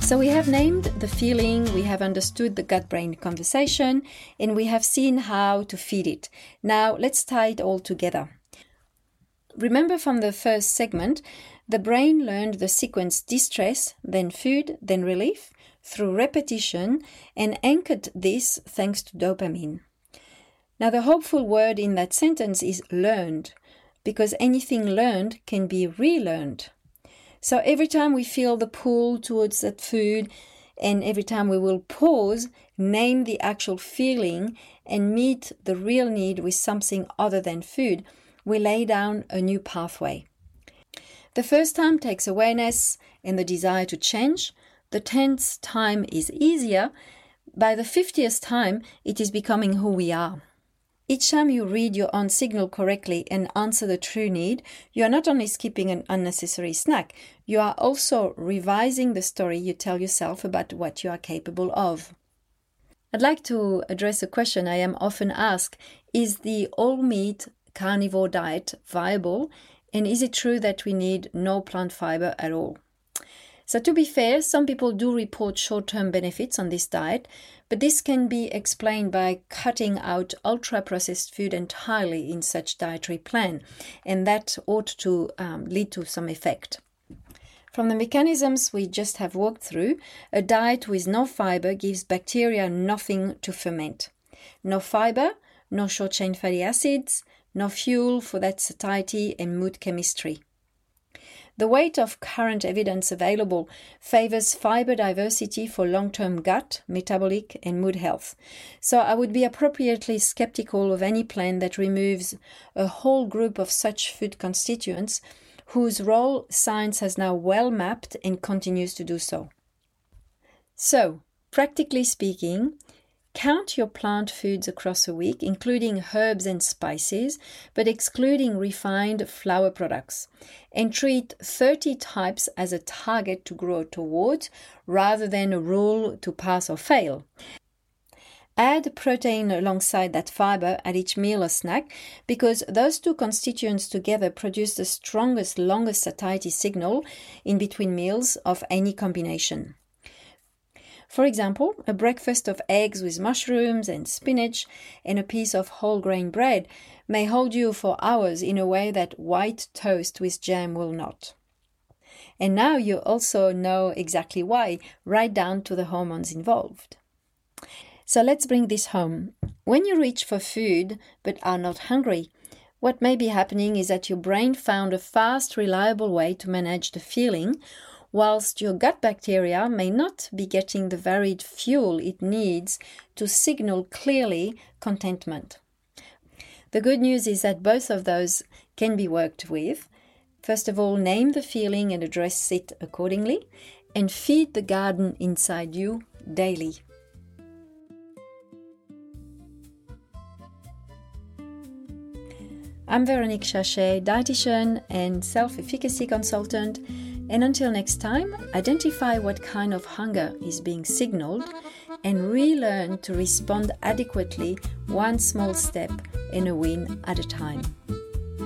So we have named the feeling, we have understood the gut-brain conversation, and we have seen how to feed it. Now let's tie it all together. Remember from the first segment, the brain learned the sequence distress, then food, then relief, through repetition, and anchored this thanks to dopamine. Now the hopeful word in that sentence is learned, because anything learned can be relearned. So every time we feel the pull towards that food, and every time we will pause, name the actual feeling and meet the real need with something other than food, we lay down a new pathway. The first time takes awareness and the desire to change. The 10th time is easier. By the 50th time, it is becoming who we are. Each time you read your own signal correctly and answer the true need, you are not only skipping an unnecessary snack, you are also revising the story you tell yourself about what you are capable of. I'd like to address a question I am often asked: is the all-meat carnivore diet viable, and is it true that we need no plant fiber at all? So to be fair, some people do report short-term benefits on this diet, but this can be explained by cutting out ultra-processed food entirely in such dietary plan, and that ought to lead to some effect. From the mechanisms we just have walked through, a diet with no fiber gives bacteria nothing to ferment. No fiber, no short-chain fatty acids, no fuel for that satiety and mood chemistry. The weight of current evidence available favors fiber diversity for long-term gut, metabolic, and mood health. So I would be appropriately skeptical of any plan that removes a whole group of such food constituents whose role science has now well mapped and continues to do so. So, practically speaking, count your plant foods across a week, including herbs and spices, but excluding refined flour products, and treat 30 types as a target to grow towards rather than a rule to pass or fail. Add protein alongside that fiber at each meal or snack, because those two constituents together produce the strongest, longest satiety signal in between meals of any combination. For example, a breakfast of eggs with mushrooms and spinach and a piece of whole grain bread may hold you for hours in a way that white toast with jam will not. And now you also know exactly why, right down to the hormones involved. So let's bring this home. When you reach for food but are not hungry, what may be happening is that your brain found a fast, reliable way to manage the feeling, whilst your gut bacteria may not be getting the varied fuel it needs to signal clearly contentment. The good news is that both of those can be worked with. First of all, name the feeling and address it accordingly, and feed the garden inside you daily. I'm Veronique Chachet, dietitian and self-efficacy consultant. And until next time, identify what kind of hunger is being signaled and relearn to respond adequately, one small step and a win at a time.